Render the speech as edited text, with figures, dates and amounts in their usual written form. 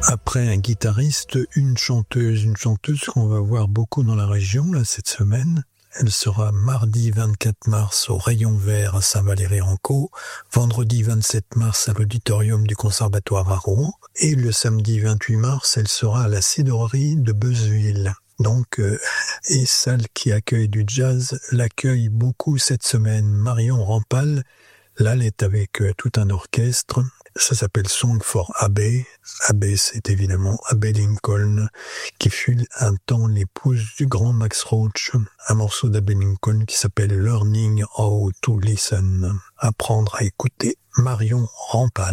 Après un guitariste, une chanteuse qu'on va voir beaucoup dans la région là, cette semaine. Elle sera mardi 24 mars au Rayon Vert à Saint-Valery-en-Caux, vendredi 27 mars à l'auditorium du Conservatoire à Rouen, et le samedi 28 mars, elle sera à la Cidrerie de Beuzeville. Donc, et celle qui accueille du jazz l'accueille beaucoup cette semaine. Marion Rampal, là, elle est avec tout un orchestre. Ça s'appelle Song for Abbey. Abbey, c'est évidemment Abbey Lincoln, qui fut un temps l'épouse du grand Max Roach. Un morceau d'Abbey Lincoln qui s'appelle Learning How to Listen. Apprendre à écouter. Marion Rampal.